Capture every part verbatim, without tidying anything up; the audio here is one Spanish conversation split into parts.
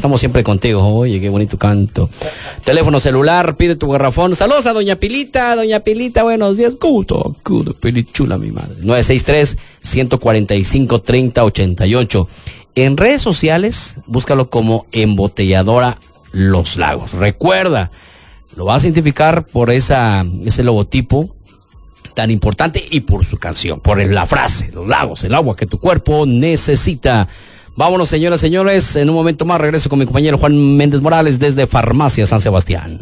Estamos siempre contigo. Oye, qué bonito canto. Teléfono celular, pide tu garrafón. Saludos a doña Pilita, doña Pilita, buenos días. Cuto, cuto, pilichula mi madre. nueve seis tres, uno cuatro cinco, tres cero ocho ocho. En redes sociales, búscalo como Embotelladora Los Lagos. Recuerda, lo vas a identificar por esa ese logotipo tan importante y por su canción, por la frase, Los Lagos, el agua que tu cuerpo necesita. Vámonos, señoras y señores, en un momento más regreso con mi compañero Juan Méndez Morales desde Farmacia San Sebastián.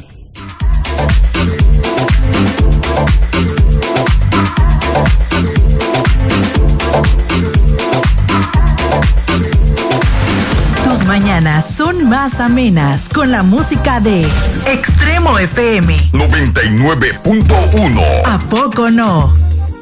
Tus mañanas son más amenas con la música de Extremo F M noventa y nueve punto uno. ¿A poco no?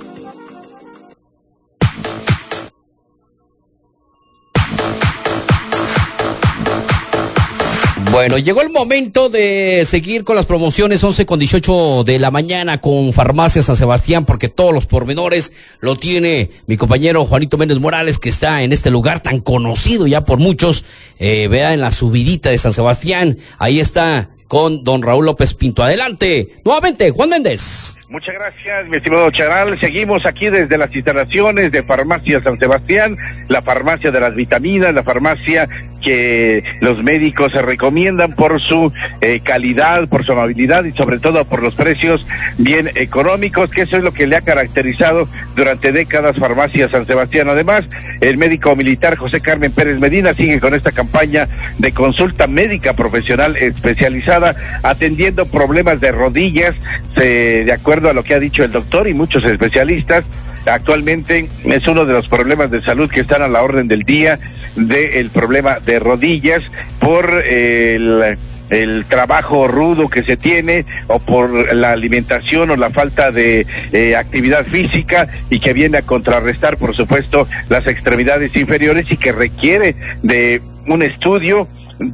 Bueno, llegó el momento de seguir con las promociones. Once con dieciocho de la mañana con Farmacia San Sebastián, porque todos los pormenores lo tiene mi compañero Juanito Méndez Morales, que está en este lugar tan conocido ya por muchos. Eh, vea en la subidita de San Sebastián, ahí está con don Raúl López Pinto. Adelante, nuevamente, Juan Méndez. Muchas gracias, mi estimado Charal. Seguimos aquí desde las instalaciones de Farmacia San Sebastián, la farmacia de las vitaminas, la farmacia que los médicos se recomiendan por su eh, calidad, por su amabilidad y sobre todo por los precios bien económicos, que eso es lo que le ha caracterizado durante décadas Farmacia San Sebastián. Además, el médico militar José Carmen Pérez Medina sigue con esta campaña de consulta médica profesional especializada, atendiendo problemas de rodillas, eh, de acuerdo a lo que ha dicho el doctor y muchos especialistas. Actualmente es uno de los problemas de salud que están a la orden del día, del problema de rodillas por eh, el, el trabajo rudo que se tiene o por la alimentación o la falta de eh, actividad física, y que viene a contrarrestar, por supuesto, las extremidades inferiores, y que requiere de un estudio,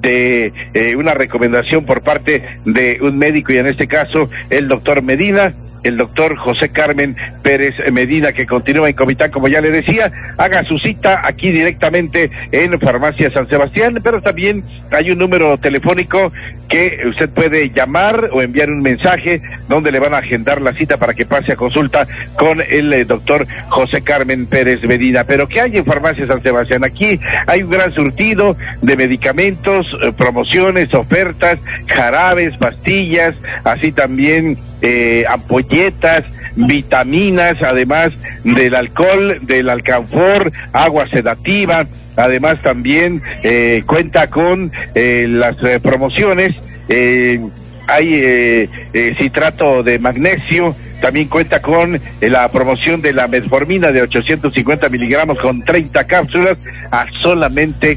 de eh, una recomendación por parte de un médico, y en este caso el doctor Medina, el doctor José Carmen Pérez Medina, que continúa en Comitán, como ya le decía. Haga su cita aquí directamente en Farmacia San Sebastián, pero también hay un número telefónico que usted puede llamar o enviar un mensaje donde le van a agendar la cita para que pase a consulta con el eh, doctor José Carmen Pérez Medina. Pero ¿qué hay en Farmacia San Sebastián? Aquí hay un gran surtido de medicamentos, eh, promociones, ofertas, jarabes, pastillas, así también Eh, ampolletas, vitaminas, además del alcohol, del alcanfor, agua sedativa. Además también eh, cuenta con eh, las eh, promociones, eh, hay eh, eh, citrato de magnesio, también cuenta con eh, la promoción de la metformina de ochocientos cincuenta miligramos con treinta cápsulas a solamente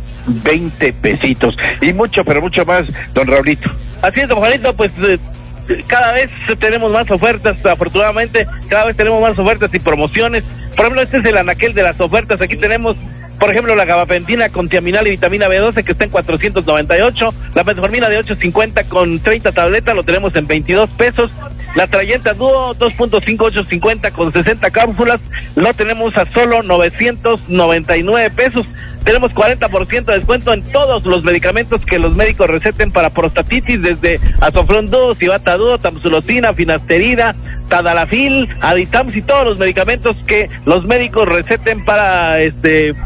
veinte pesitos. Y mucho, pero mucho más, don Raulito. Así es, don Juanito, pues eh... cada vez tenemos más ofertas, afortunadamente, cada vez tenemos más ofertas y promociones. Por ejemplo, este es el anaquel de las ofertas. Aquí tenemos, por ejemplo, la gabapentina con tiaminal y vitamina B doce, que está en cuatrocientos noventa y ocho. La metformina de ochocientos cincuenta con treinta tabletas, lo tenemos en veintidós pesos. La Trayenta Dúo dos punto cinco, ochocientos cincuenta con sesenta cápsulas, lo tenemos a solo novecientos noventa y nueve pesos. Tenemos cuarenta por ciento de descuento en todos los medicamentos que los médicos receten para prostatitis, desde Azoflón Dúo, Cibata Dúo, Tamsulosina, Finasterida, Tadalafil, Aditams y todos los medicamentos que los médicos receten para este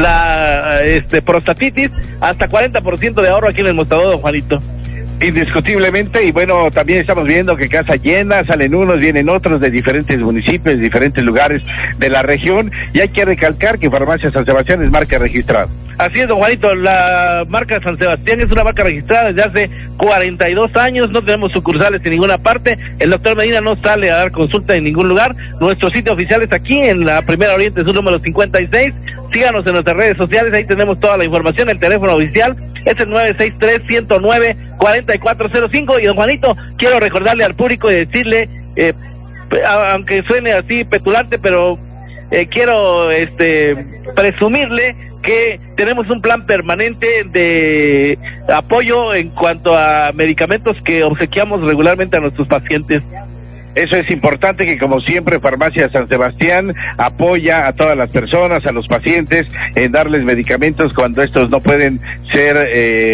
la este prostatitis. Hasta cuarenta por ciento de ahorro aquí en el mostrador, don Juanito. Indiscutiblemente, y bueno, también estamos viendo que casa llena, salen unos, vienen otros de diferentes municipios, de diferentes lugares de la región, y hay que recalcar que Farmacia San Sebastián es marca registrada. Así es, don Juanito, la marca San Sebastián es una marca registrada desde hace cuarenta y dos años, no tenemos sucursales en ninguna parte, el doctor Medina no sale a dar consulta en ningún lugar, nuestro sitio oficial es aquí en la Primera Oriente Sur número cincuenta y seis, síganos en nuestras redes sociales, ahí tenemos toda la información, el teléfono oficial es el nueve seis tres, uno cero nueve, cuatro cuatro cero cinco, y don Juanito, quiero recordarle al público y decirle, eh, aunque suene así petulante, pero eh, quiero este presumirle que tenemos un plan permanente de apoyo en cuanto a medicamentos que obsequiamos regularmente a nuestros pacientes. Eso es importante, que como siempre Farmacia San Sebastián apoya a todas las personas, a los pacientes, en darles medicamentos cuando estos no pueden ser eh,